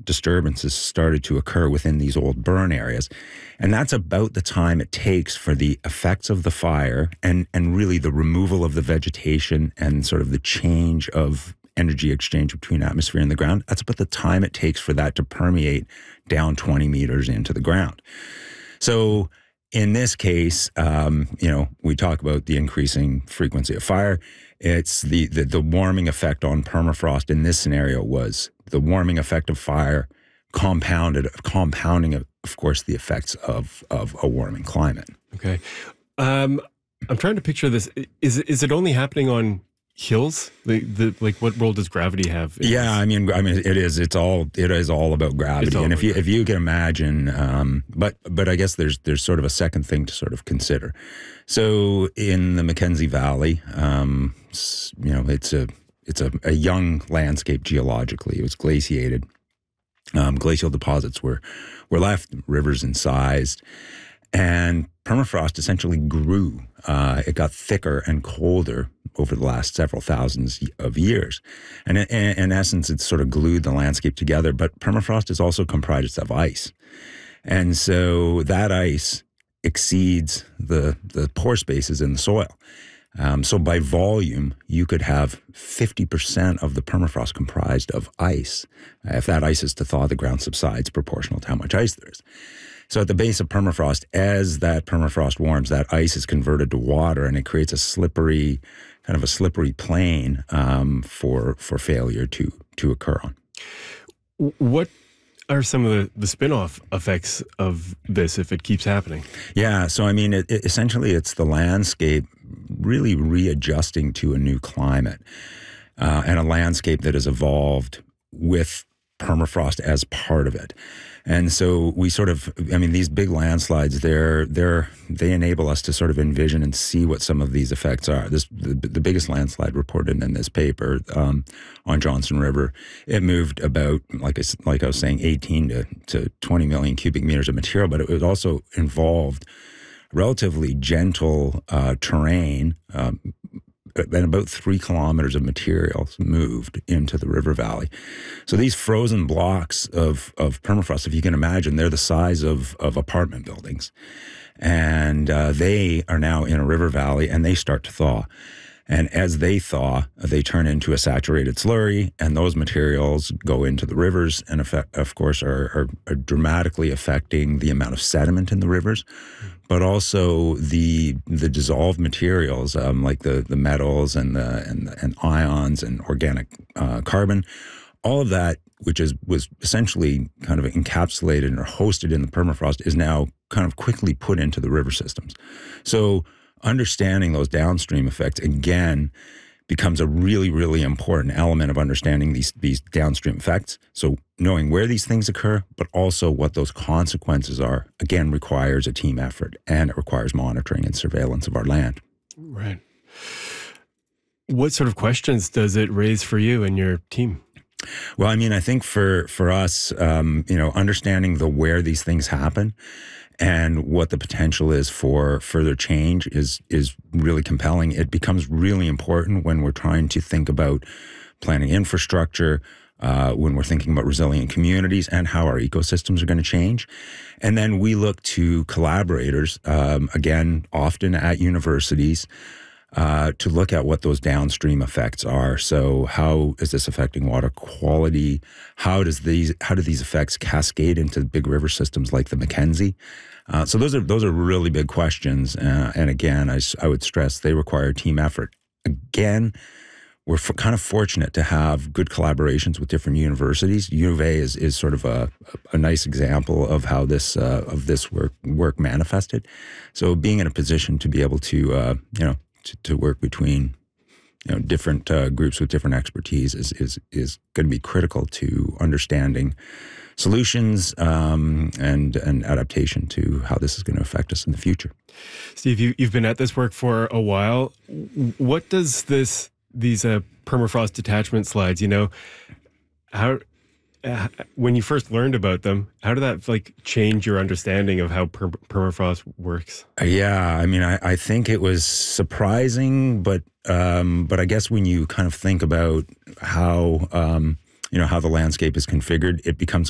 disturbances started to occur within these old burn areas. And that's about the time it takes for the effects of the fire and really the removal of the vegetation and sort of the change of energy exchange between atmosphere and the ground. That's about the time it takes for that to permeate down 20 meters into the ground. So in this case, we talk about the increasing frequency of fire. It's the warming effect on permafrost in this scenario was the warming effect of fire compounding, of course, the effects of a warming climate. Okay. I'm trying to picture this. Is it only happening on hills? Like what role does gravity have? Yeah, I mean, it is. It is all about gravity. And if you can imagine, but I guess there's sort of a second thing to sort of consider. So in the Mackenzie Valley, it's a young landscape geologically. It was glaciated. Glacial deposits were left, rivers incised, and permafrost essentially grew. It got thicker and colder over the last several thousands of years. And in essence, it's sort of glued the landscape together. But permafrost is also comprised of ice. And so that ice exceeds the pore spaces in the soil. So by volume, you could have 50% of the permafrost comprised of ice. If that ice is to thaw, the ground subsides proportional to how much ice there is. So at the base of permafrost, as that permafrost warms, that ice is converted to water, and it creates a slippery plane for failure to occur on. What are some of the spin-off effects of this if it keeps happening? Yeah, so I mean, essentially it's the landscape really readjusting to a new climate and a landscape that has evolved with permafrost as part of it. And so we sort of, these big landslides, they enable us to sort of envision and see what some of these effects are. The biggest landslide reported in this paper on Johnson River, it moved about, like I was saying, 18 to 20 million cubic meters of material, but it also involved relatively gentle terrain, and about 3 kilometers of materials moved into the river valley. So these frozen blocks of permafrost, if you can imagine, they're the size of apartment buildings. And they are now in a river valley, and they start to thaw. And as they thaw, they turn into a saturated slurry, and those materials go into the rivers and, of course, are dramatically affecting the amount of sediment in the rivers, but also the dissolved materials, like the metals and ions and organic carbon, all of that, which was essentially kind of encapsulated or hosted in the permafrost, is now kind of quickly put into the river systems. So understanding those downstream effects, again, becomes a really, really important element of understanding these downstream effects. So knowing where these things occur, but also what those consequences are, again, requires a team effort, and it requires monitoring and surveillance of our land. Right. What sort of questions does it raise for you and your team? Well, I think for us, understanding where these things happen and what the potential is for further change is really compelling. It becomes really important when we're trying to think about planning infrastructure, when we're thinking about resilient communities and how our ecosystems are going to change. And then we look to collaborators, again, often at universities, to look at what those downstream effects are. So how is this affecting water quality? How do these effects cascade into big river systems like the Mackenzie? So those are really big questions. And again, I would stress they require team effort. Again, we're kind of fortunate to have good collaborations with different universities. U of A is sort of a nice example of how this work manifested. So being in a position to be able to to work between different groups with different expertise is going to be critical to understanding solutions and adaptation to how this is going to affect us in the future. Steve, you've been at this work for a while. What does these permafrost detachment slides, how when you first learned about them, how did that change your understanding of how permafrost works? Yeah, I think it was surprising, but I guess when you kind of think about how how the landscape is configured, it becomes